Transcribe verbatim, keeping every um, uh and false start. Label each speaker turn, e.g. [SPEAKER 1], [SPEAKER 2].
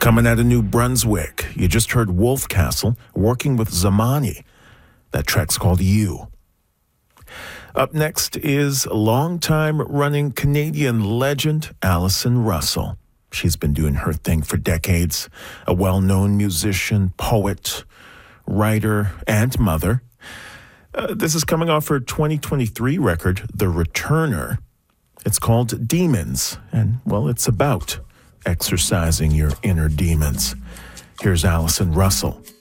[SPEAKER 1] Coming out of New Brunswick, you just heard Wolfcastle working with Zamani. That track's called You. Up next is longtime running Canadian legend Allison Russell. She's been doing her thing for decades. A well-known musician, poet, writer, and mother. Uh, this is coming off her twenty twenty-three record, The Returner. It's called Demons, and, well, it's about exercising your inner demons. Here's Allison Russell.